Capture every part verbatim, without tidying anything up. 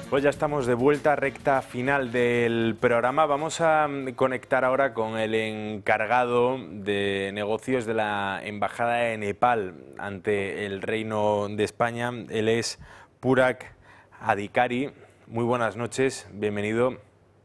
Pues ya estamos de vuelta, recta final del programa. Vamos a conectar ahora con el encargado de negocios de la Embajada de Nepal ante el Reino de España. Él es Purak Adhikari. Muy buenas noches, bienvenido.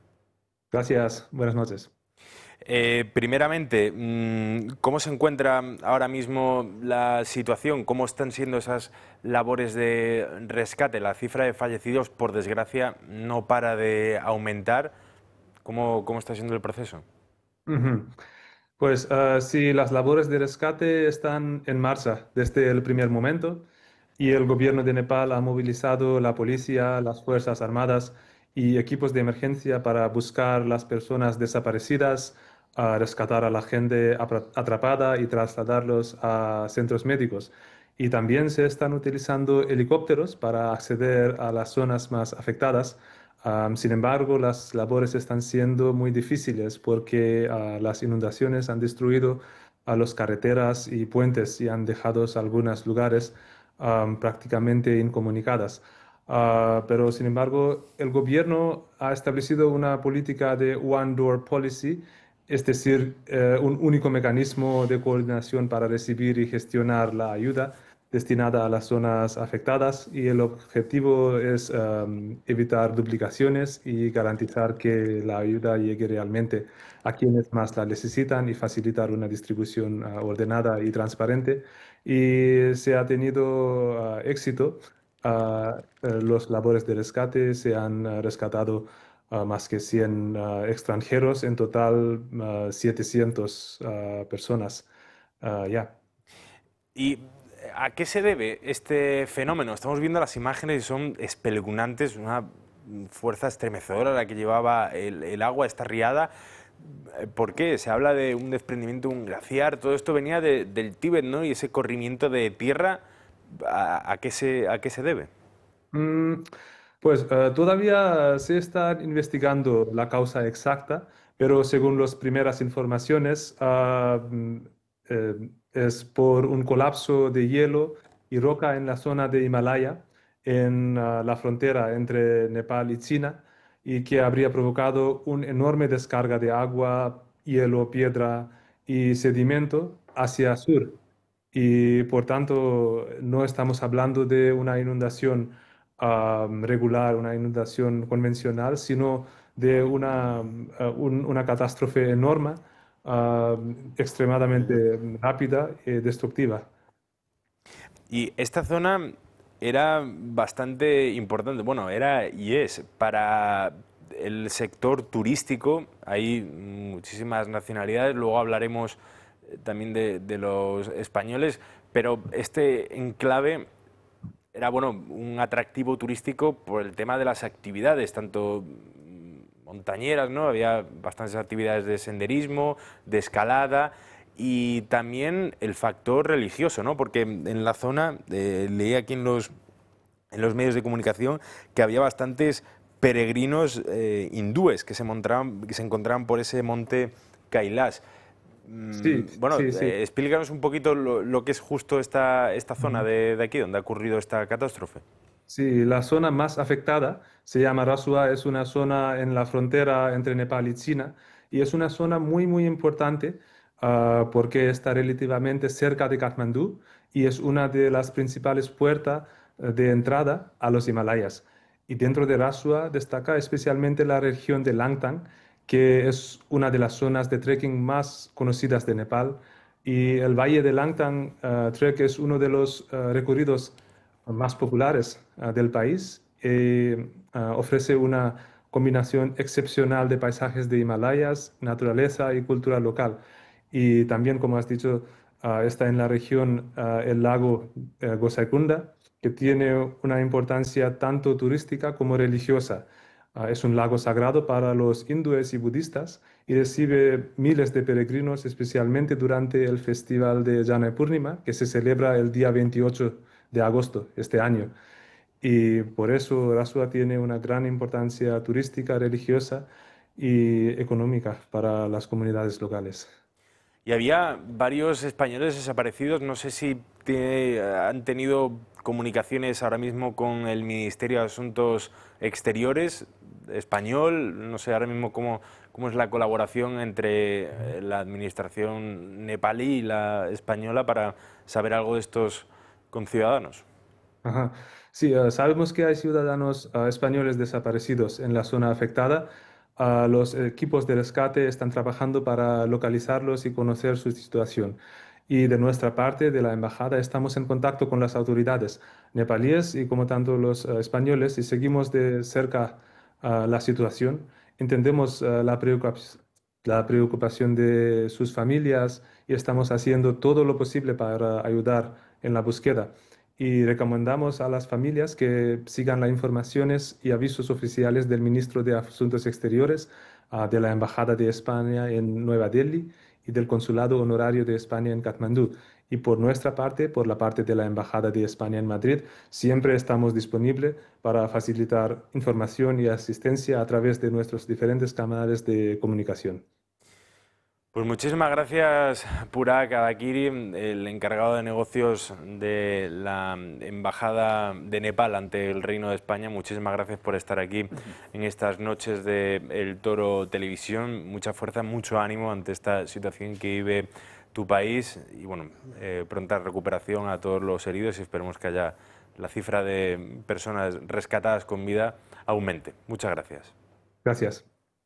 Gracias, buenas noches. Eh, primeramente, ¿cómo se encuentra ahora mismo la situación? ¿Cómo están siendo esas labores de rescate? La cifra de fallecidos, por desgracia, no para de aumentar. ¿Cómo, cómo está siendo el proceso? Ujú. Pues ah, sí, las labores de rescate están en marcha desde el primer momento y el gobierno de Nepal ha movilizado la policía, las Fuerzas Armadas y equipos de emergencia para buscar las personas desaparecidas, a rescatar a la gente apra- atrapada y trasladarlos a centros médicos. Y también se están utilizando helicópteros para acceder a las zonas más afectadas. Am, sin embargo, las labores están siendo muy difíciles porque ah, las inundaciones han destruido a las carreteras y puentes y han dejado algunos lugares am, prácticamente incomunicadas. Ah, pero, sin embargo, el gobierno ha establecido una política de One Door Policy, es decir, eh, un único mecanismo de coordinación para recibir y gestionar la ayuda destinada a las zonas afectadas y el objetivo es em, evitar duplicaciones y garantizar que la ayuda llegue realmente a quienes más la necesitan y facilitar una distribución ah, ordenada y transparente. Y se ha tenido ah, éxito. Ah, eh, los labores de rescate se han ah, rescatado a más que cien ah, extranjeros, en total ah, setecientas ah, personas. Ah, ya. ¿Y a qué se debe este fenómeno? Estamos viendo las imágenes y son espeluznantes, una fuerza estremecedora la que llevaba el, el agua, esta riada. ¿Por qué? Se habla de un desprendimiento de un glaciar, todo esto venía de- del Tíbet, ¿no? Y ese corrimiento de tierra, ¿a, a qué se, a qué se debe? Mm, pues eh, todavía se está investigando la causa exacta, pero según las primeras informaciones, ah, mm, eh, es por un colapso de hielo y roca en la zona de Himalaya, en ah, la frontera entre Nepal y China, y que habría provocado una enorme descarga de agua, hielo, piedra y sedimento hacia sur. Y por tanto, no estamos hablando de una inundación ah, regular, una inundación convencional, sino de una, ah, un- una catástrofe enorme, ah, extremadamente rápida y destructiva. Y esta zona era bastante importante, bueno, era y es para el sector turístico, hay muchísimas nacionalidades, luego hablaremos eh, también de, de los españoles, pero este enclave era bueno un atractivo turístico por el tema de las actividades, tanto mm, montañeras, ¿no? Había bastantes actividades de senderismo, de escalada y también el factor religioso, ¿no? Porque en la zona, eh, leí aquí en los, en los medios de comunicación que había bastantes peregrinos eh, hindúes que se, montaban, que se encontraban por ese monte Kailash. Sí, Mm, bueno, sí, sí. eh, explícanos un poquito lo, lo que es justo esta, esta zona Ujú. de, de aquí, donde ha ocurrido esta catástrofe. Sí, la zona más afectada se llama Rasua, es una zona en la frontera entre Nepal y China y es una zona muy, muy importante ah, porque está relativamente cerca de Katmandú y es una de las principales puertas eh, de entrada a los Himalayas. Y dentro de Rasua destaca especialmente la región de Langtang, que es una de las zonas de trekking más conocidas de Nepal. Y el Valle de Langtang ah, Trek es uno de los ah, recorridos más populares ah, del país. Eh, ah, ofrece una combinación excepcional de paisajes de Himalayas, naturaleza y cultura local. Y también, como has dicho, ah, está en la región ah, el lago eh, Gosaikunda, que tiene una importancia tanto turística como religiosa. Ah, es un lago sagrado para los hindúes y budistas y recibe miles de peregrinos, especialmente durante el festival de Janai Purnima, que se celebra el día veintiocho de agosto este año. Y por eso Rasua tiene una gran importancia turística, religiosa y económica para las comunidades locales. Y había varios españoles desaparecidos, no sé si te- han tenido comunicaciones ahora mismo con el Ministerio de Asuntos Exteriores español, no sé ahora mismo cómo, cómo es la colaboración entre eh, la administración nepalí y la española para saber algo de estos conciudadanos. Ajá. Sí, eh, sabemos que hay ciudadanos eh, españoles desaparecidos en la zona afectada. Ah, los equipos de rescate están trabajando para localizarlos y conocer su situación. Y de nuestra parte, de la embajada, estamos en contacto con las autoridades nepalíes y como tanto los eh, españoles y seguimos de cerca ah, la situación. Entendemos eh, la preocup- la preocupación de sus familias y estamos haciendo todo lo posible para ayudar en la búsqueda y recomendamos a las familias que sigan las informaciones y avisos oficiales del ministro de Asuntos Exteriores, ah, de la Embajada de España en Nueva Delhi y del Consulado Honorario de España en Katmandú. Y por nuestra parte, por la parte de la Embajada de España en Madrid, siempre estamos disponibles para facilitar información y asistencia a través de nuestros diferentes canales de comunicación. Pues muchísimas gracias, Purak Adakiri, el encargado de negocios de la Embajada de Nepal ante el Reino de España. Muchísimas gracias por estar aquí en estas noches de El Toro Televisión. Mucha fuerza, mucho ánimo ante esta situación que vive tu país y bueno, eh, pronta recuperación a todos los heridos y esperemos que haya la cifra de personas rescatadas con vida aumente. Muchas gracias. Gracias.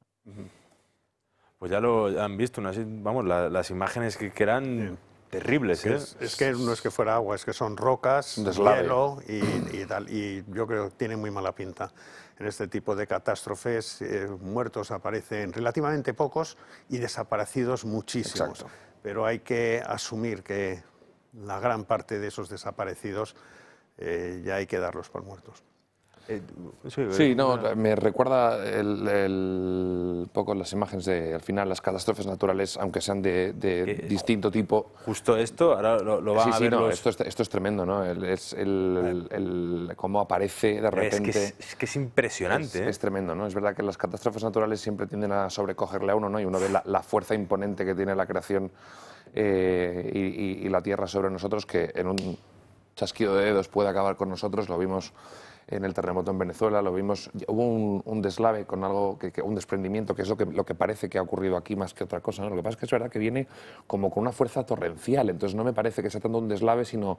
Pues ya lo han visto, unas, vamos, la- las imágenes que, que eran Sí. terribles, Que ¿eh? es, es que no es que fuera agua, es que son rocas, Un deslave. hielo y, y tal. Y yo creo que tiene muy mala pinta. En este tipo de catástrofes, eh, muertos aparecen relativamente pocos y desaparecidos muchísimos. Exacto. Pero hay que asumir que la gran parte de esos desaparecidos eh, ya hay que darlos por muertos. Eh, sí, Sí, eh, no, una- me recuerda el, el- poco las imágenes de, al final, las catástrofes naturales, aunque sean de, de Eh, distinto tipo. Justo esto, ahora lo, lo van Sí, a sí, ver no, los... esto es, esto es tremendo, ¿no? El- es el, el- cómo aparece de es, repente. que es, es que es impresionante, Es, ¿eh? es tremendo, ¿no? Es verdad que las catástrofes naturales siempre tienden a sobrecogerle a uno, ¿no? Y uno ve la, la fuerza imponente que tiene la creación eh, y, y- y la tierra sobre nosotros, que en un chasquido de dedos puede acabar con nosotros. Lo vimos en el terremoto en Venezuela, lo vimos. Hubo un, un deslave con algo, que, que- un desprendimiento, que es lo que, lo que parece que ha ocurrido aquí más que otra cosa, ¿no? Lo que pasa es que es verdad que viene como con una fuerza torrencial, entonces no me parece que sea tanto un deslave, sino.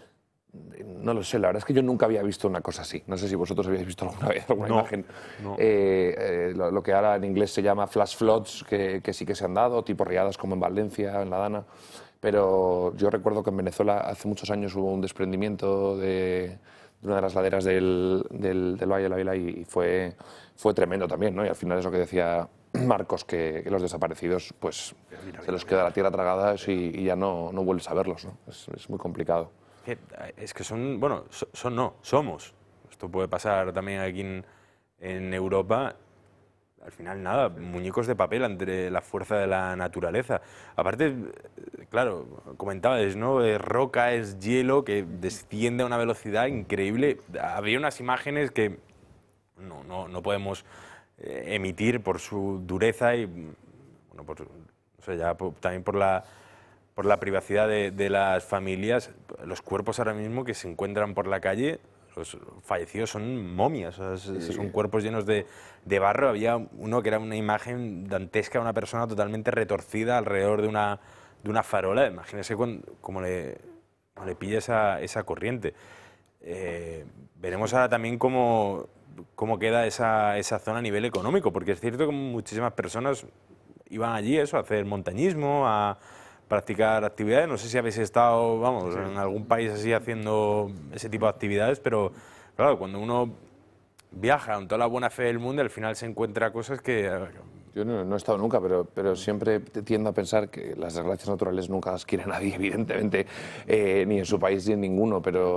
No lo sé, la verdad es que yo nunca había visto una cosa así. No sé si vosotros habéis visto alguna vez alguna No, imagen. no. Eh, eh, lo, lo que ahora en inglés se llama flash floods, que, que sí que se han dado, tipo riadas como en Valencia, en La Dana. Pero yo recuerdo que en Venezuela hace muchos años hubo un desprendimiento de, de una de las laderas del, del, del Valle de la Vila y fue, fue tremendo también, ¿no? Y al final es lo que decía Marcos, que, que los desaparecidos pues se los queda la tierra tragadas y, y ya no, no vuelves a verlos, ¿no? Es, es muy complicado. Que- Es que son, bueno, so- son no, somos. Esto puede pasar también aquí en, en Europa. Al final, nada, muñecos de papel ante la fuerza de la naturaleza. Aparte, eh, claro, comentabas, ¿no? Es roca, es hielo que desciende a una velocidad increíble. Había unas imágenes que no, no, no podemos eh, emitir por su dureza y, bueno, por, no sé, ya por- también por la, por la privacidad de, de las familias. Los cuerpos ahora mismo que se encuentran por la calle, los fallecidos son momias, o sea, es- son cuerpos llenos de, de barro. Había uno que era una imagen dantesca de una persona totalmente retorcida alrededor de una, de una farola. Imagínese cuán- cómo le, cómo le pilla esa, esa corriente. Eh, veremos ahora también cómo, cómo queda esa, esa zona a nivel económico, porque es cierto que muchísimas personas iban allí eso, a hacer montañismo, a practicar actividades. No sé si habéis estado, vamos, en algún país así haciendo ese tipo de actividades, pero claro, cuando uno viaja con toda la buena fe del mundo, al final se encuentra cosas que... Yo no, no he estado nunca, pero, pero siempre tiendo a pensar que las desgracias naturales nunca las quiere nadie, evidentemente, eh, ni en su país ni en ninguno, pero,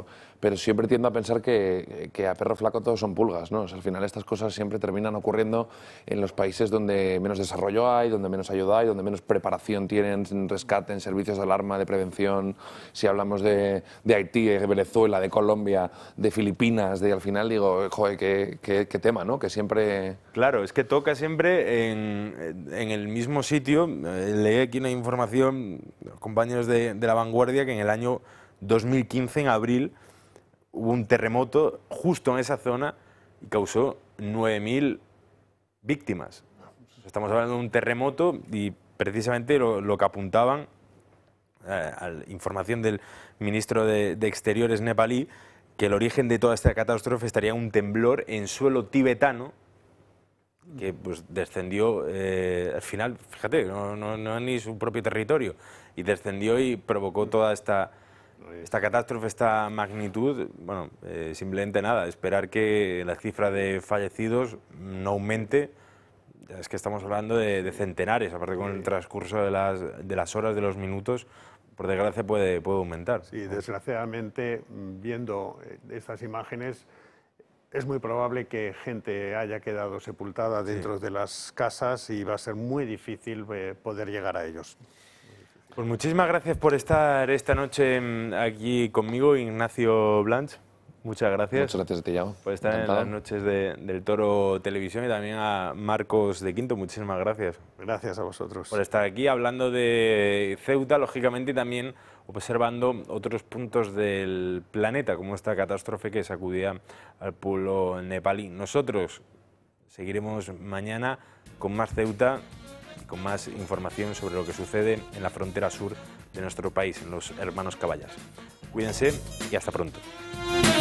pero siempre tiendo a pensar que, que a perro flaco todos son pulgas, ¿no? O sea, al final estas cosas siempre terminan ocurriendo en los países donde menos desarrollo hay, donde menos ayuda hay, donde menos preparación tienen en rescate, en servicios de alarma, de prevención. Si hablamos de, de Haití, de Venezuela, de Colombia, de Filipinas, de al final digo, joder, qué, qué, qué tema, ¿no? Que siempre... Claro, es que toca siempre en, en el mismo sitio. Eh, leí aquí una información, compañeros de, de La Vanguardia, que en el año dos mil quince, en abril, hubo un terremoto justo en esa zona y causó nueve mil víctimas. Estamos hablando de un terremoto y precisamente lo, lo que apuntaban, eh, a la información del ministro de, de Exteriores nepalí, que el origen de toda esta catástrofe estaría en un temblor en suelo tibetano que pues descendió eh, al final, fíjate, no, no, no es ni su propio territorio, y descendió y provocó toda esta... Esta catástrofe, esta magnitud. Bueno, eh, simplemente nada, esperar que la cifra de fallecidos no aumente. Es que estamos hablando de, de centenares, aparte con el transcurso de las, de las horas, de los minutos, por desgracia puede, puede aumentar. Sí, desgraciadamente, viendo estas imágenes, es muy probable que gente haya quedado sepultada dentro sí. de las casas y va a ser muy difícil eh, poder llegar a ellos. Pues muchísimas gracias por estar esta noche aquí conmigo, Ignacio Blanch. Muchas gracias. Muchas gracias a ti, Yago. Por estar Encantado. en las noches de, del Toro Televisión, y también a Marcos de Quinto. Muchísimas gracias. Gracias a vosotros. Por estar aquí hablando de Ceuta, lógicamente, y también observando otros puntos del planeta, como esta catástrofe que sacudía al pueblo nepalí. Nosotros seguiremos mañana con más Ceuta, con más información sobre lo que sucede en la frontera sur de nuestro país, en los hermanos Caballas. Cuídense y hasta pronto.